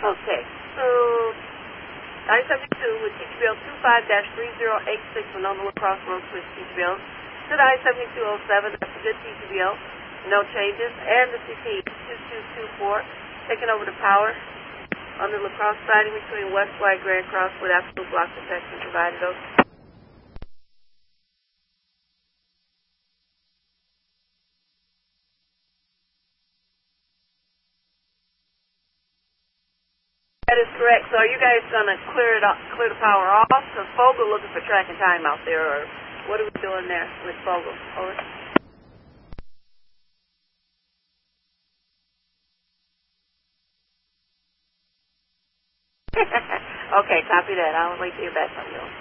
Okay, so 972 with TTBL 25-3086 Winona Lacrosse Road Switch TTBL to the I-7207, that's a good TTBL, no changes, and the CT 2224 taking over the power on the Lacrosse siding between West White Grand Cross with absolute block protection provided. That is correct. So are you guys going to clear the power off? So Fogle looking for track and time out there, or what are we doing there with Fogle? Over. Okay, copy that. I'll wait to hear back from you.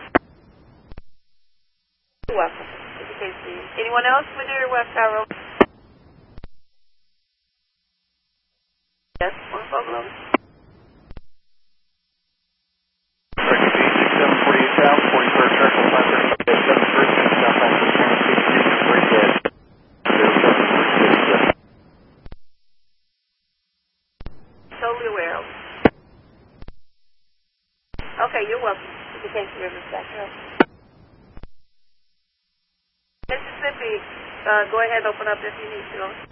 You're welcome. Anyone else with your West Cairo? Yes, one Fogle over. Totally aware of. Okay, you're welcome. Education River Sector. Mississippi, go ahead and open up if you need to.